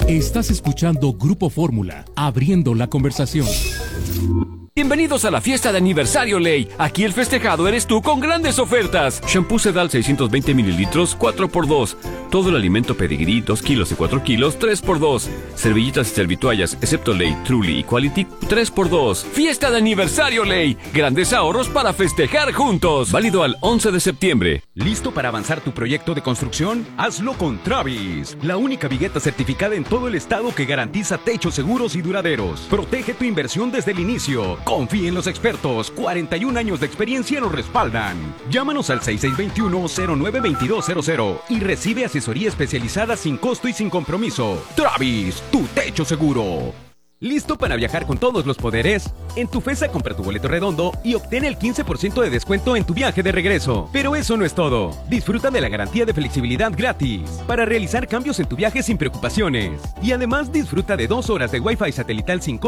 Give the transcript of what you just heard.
Estás escuchando Grupo Fórmula, abriendo la conversación. Bienvenidos a la fiesta de aniversario Ley. Aquí el festejado eres tú con grandes ofertas. Shampoo Sedal 620 mililitros, 4x2. Todo el alimento Pedigree, 2 kilos y 4 kilos, 3x2. Servilletas y servitoallas, excepto Ley, Truly y Quality, 3x2. Fiesta de aniversario Ley. Grandes ahorros para festejar juntos. Válido al 11 de septiembre. ¿Listo para avanzar tu proyecto de construcción? Hazlo con Travis, la única vigueta certificada en todo el estado que garantiza techos seguros y duraderos. Protege tu inversión desde el inicio. Confía en los expertos. 41 años de experiencia nos respaldan. Llámanos al 6621-092200 y recibe asesoría especializada sin costo y sin compromiso. Travis, tu techo seguro. ¿Listo para viajar con todos los poderes? En Tufesa compra tu boleto redondo y obtén el 15% de descuento en tu viaje de regreso. Pero eso no es todo. Disfruta de la garantía de flexibilidad gratis para realizar cambios en tu viaje sin preocupaciones. Y además disfruta de 2 horas de Wi-Fi satelital sin costo